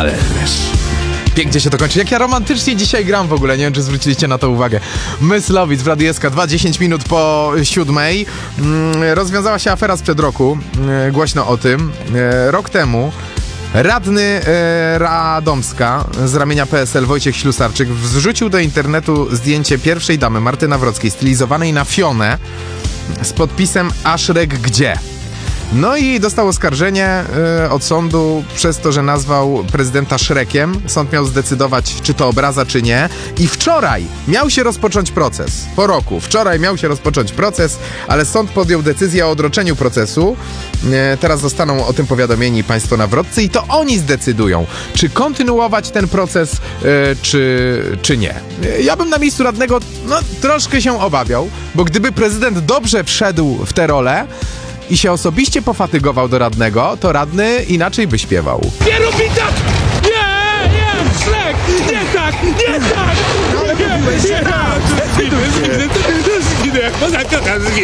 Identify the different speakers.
Speaker 1: ale wiesz... Pięknie się to kończy. Jak ja romantycznie dzisiaj gram w ogóle, nie wiem, czy zwróciliście na to uwagę. Myslowic w Radiu SK 2, 10 minut po 7. Rozwiązała się afera sprzed roku. Głośno o tym. Rok temu radny Radomska z ramienia PSL Wojciech Ślusarczyk wrzucił do internetu zdjęcie pierwszej damy Marty Nawrockiej stylizowanej na Fionę z podpisem Aszrek gdzie? No i dostał oskarżenie od sądu przez to, że nazwał prezydenta Szrekiem. Sąd miał zdecydować, czy to obraza, czy nie. I wczoraj miał się rozpocząć proces. Po roku. Wczoraj miał się rozpocząć proces, ale sąd podjął decyzję o odroczeniu procesu. Teraz zostaną o tym powiadomieni państwo nawrotcy i to oni zdecydują, czy kontynuować ten proces, czy nie. Ja bym na miejscu radnego troszkę się obawiał, bo gdyby prezydent dobrze wszedł w tę rolę i się osobiście pofatygował do radnego, to radny inaczej by śpiewał.
Speaker 2: Nie rób mi tak! Nie! Szlek! Nie tak! Nie tak! Nie tak!